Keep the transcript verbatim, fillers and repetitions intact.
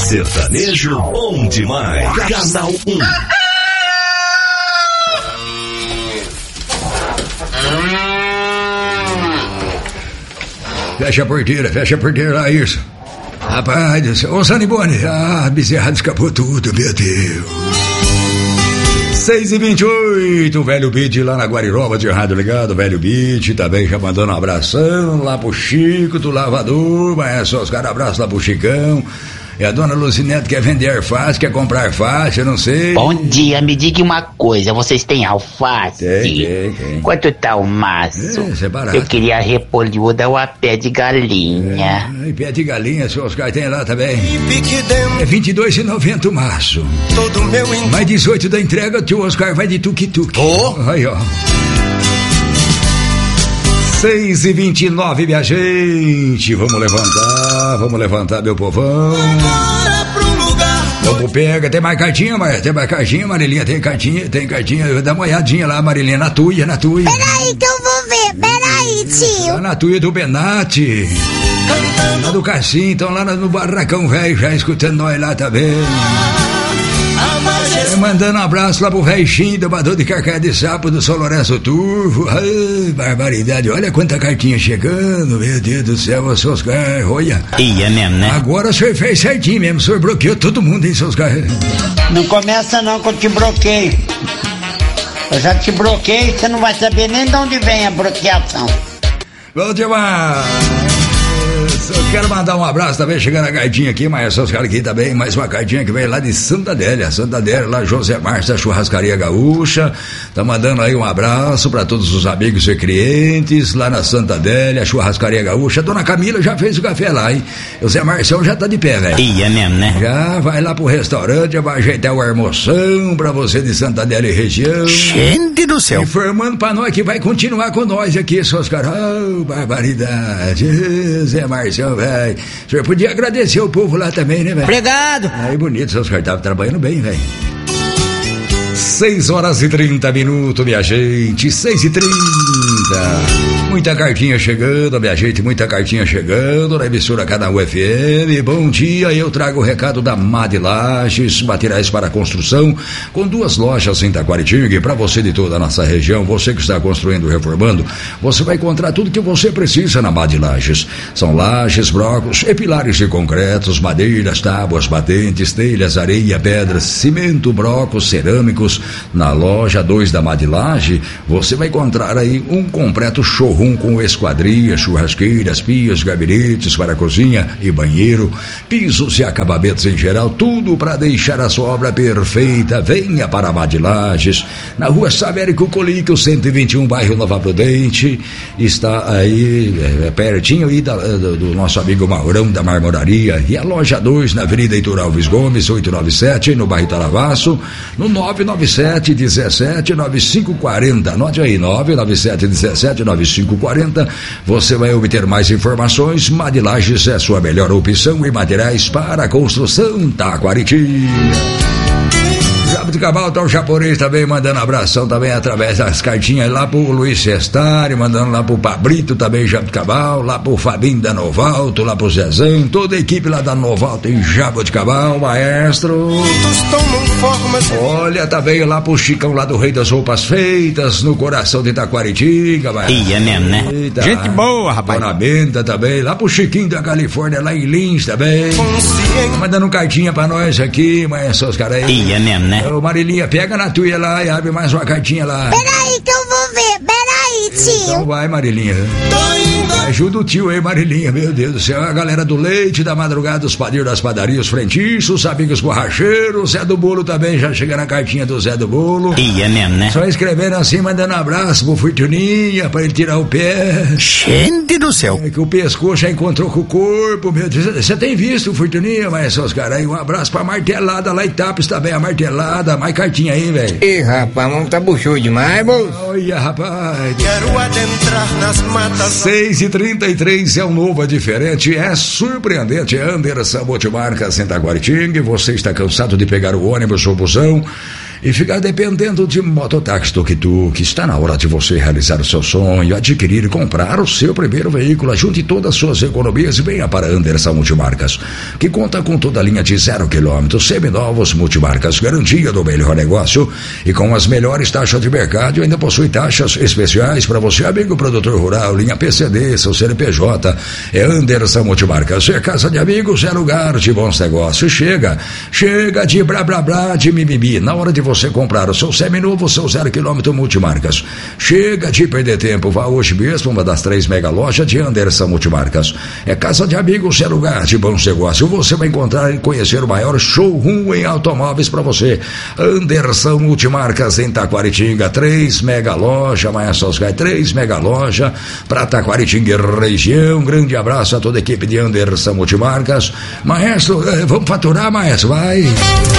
Sertanejo bom demais. Canal um. Fecha a porteira, fecha a porteira lá, isso. Rapaz, ô Sanibone, ah, bezerrado escapou tudo, meu Deus. seis e vinte e oito, velho Beat lá na Guariroba de rádio ligado, velho Beat, também já mandando um abração lá pro Chico do lavador, mas é só os caras, abraço lá pro Chicão. E a dona Lucinete quer vender alface, quer comprar alface, eu não sei. Bom dia, me diga uma coisa, vocês têm alface? Tem, tem, tem. Quanto tá o maço? É, isso é barato. Eu queria repolhuda ou a pé de galinha. É, pé de galinha, se os caras tem lá também. É vinte e dois reais e noventa o maço. Mais dezoito da entrega, o tio Oscar vai de tuk-tuk. Oh. Aí, ó. seis e vinte e nove, minha gente. Vamos levantar, vamos levantar, meu povão. Vamos pega, tem mais cartinha, mas tem mais cartinha, Marilinha, tem cartinha, tem cartinha. Dá uma olhadinha lá, Marilinha, na tuia, na tuia. Peraí que eu vou ver, peraí, tio. Lá na tuia do Benatti. Lá do Cassim, então lá no barracão velho, já escutando nós lá também. Mandando um abraço lá pro velhinho do Bador de Carcaia de Sapo do São Lourenço Turvo. Ai, barbaridade, olha quanta cartinha chegando, meu Deus do céu, ô seus caras, olha. E é mesmo, né? Agora o senhor fez certinho mesmo, o senhor bloqueou todo mundo, hein, seus caras. Não começa não que eu te bloqueio. Eu já te bloqueei, você não vai saber nem de onde vem a bloqueação. Vamos demais. Eu quero mandar um abraço também, chegando a cartinha aqui, mas seus caras aqui também, mais uma cartinha que veio lá de Santa Adélia, Santa Adélia, lá José Márcio da Churrascaria Gaúcha, tá mandando aí um abraço pra todos os amigos e clientes, lá na Santa Adélia, Churrascaria Gaúcha. Dona Camila já fez o café lá, hein? O Zé Marcião já tá de pé, velho. E é mesmo, né? Já vai lá pro restaurante, já vai ajeitar o almoção pra você de Santa Adélia e região. Gente do céu. Informando pra nós que vai continuar com nós aqui, seus caras. Oh, barbaridade. Zé Marcião, velho. O senhor podia agradecer o povo lá também, né, velho? Obrigado. Aí, bonito, seus caras estavam trabalhando bem, velho. seis horas e trinta minutos, minha gente. seis e trinta. Muita cartinha chegando, minha gente. Muita cartinha chegando na emissora Canal U F M. Bom dia, eu trago o recado da Mad Lages, materiais para construção, com duas lojas em Taquaritinga. Para você de toda a nossa região, você que está construindo, reformando, você vai encontrar tudo que você precisa na Mad Lages. São lajes, blocos e pilares de concretos, madeiras, tábuas, batentes, telhas, areia, pedras, cimento, blocos, cerâmicos. Na loja dois da Mad Laje, você vai encontrar aí um completo showroom com esquadrias, churrasqueiras, pias, gabinetes para cozinha e banheiro, pisos e acabamentos em geral, tudo para deixar a sua obra perfeita. Venha para a Mad Lages, na rua Savérico Colico, cento e vinte e um, bairro Nova Prudente. Está aí é, pertinho aí da, do, do nosso amigo Maurão da Marmoraria. E a loja dois na Avenida Heitor Alves Gomes, oitocentos e noventa e sete, no bairro Taravaço, no nove nove sete, dezessete, noventa e cinco quarenta. Anote aí, nove nove sete, dezessete, noventa e cinco quarenta. Você vai obter mais informações. Mad Lages é a sua melhor opção em materiais para construção. Taquaritinga. Jabuticabal, tá o japonês também mandando abração também através das cartinhas lá pro Luiz Sestari, mandando lá pro Pabrito também, Jabuticabal, lá pro Fabinho da Novalto, lá pro Zezão, toda a equipe lá da Novalto em Jabuticabal, maestro. Olha, também lá pro Chicão lá do Rei das Roupas Feitas, no coração de Taquaritinga, maestro. E é mesmo, né? Eita. Gente boa, rapaz. Dona Benta também, lá pro Chiquinho da Califórnia, lá em Lins também. Mandando cartinha pra nós aqui, maestro, os caras aí. E é mesmo, né? Ô Marilinha, pega na tuia lá e abre mais uma cartinha lá. Peraí que eu vou ver, peraí, tio. Então vai, Marilinha. Ajuda o tio aí, Marilinha, meu Deus do céu. A galera do leite, da madrugada, os padrinhos das padarias, frentiços, amigos borracheiros, Zé do Bolo também, já chega na cartinha do Zé do Bolo. E é mesmo, né? Só escrevendo assim, mandando um abraço pro Fortuninha, pra ele tirar o pé. Gente do céu. É que o pescoço já encontrou com o corpo, meu Deus. Você tem visto o Fortuninha, mas seus caras aí, um abraço pra Martelada lá em Tapes também, a Martelada, mais cartinha aí, velho. Ih, rapaz, não tá buchou demais, moço. Olha, rapaz. Quero adentrar nas matas. seis e trinta e três é um novo, é diferente, é surpreendente. Anderson Multimarcas em Taquaritinga. Você está cansado de pegar o ônibus ou busão e ficar dependendo de mototáxi tuk-tuk. Está na hora de você realizar o seu sonho, adquirir e comprar o seu primeiro veículo. Junte todas as suas economias e venha para Anderson Multimarcas, que conta com toda a linha de zero quilômetros, seminovos multimarcas, garantia do melhor negócio e com as melhores taxas de mercado. E ainda possui taxas especiais para você, amigo produtor rural, linha P C D, seu C N P J. É Anderson Multimarcas, é casa de amigos, é lugar de bons negócios. Chega, chega de blá blá blá, de mimimi, na hora de você comprar o seu seminovo, seu zero quilômetro Multimarcas. Chega de perder tempo, vá hoje mesmo uma das três mega lojas de Anderson Multimarcas. É casa de amigos, é lugar de bons negócios. Você vai encontrar e conhecer o maior showroom em automóveis para você. Anderson Multimarcas em Taquaritinga, três mega loja, Maestro Oscar, três mega loja para Taquaritinga e região. Um grande abraço a toda a equipe de Anderson Multimarcas. Maestro, vamos faturar, maestro, vai.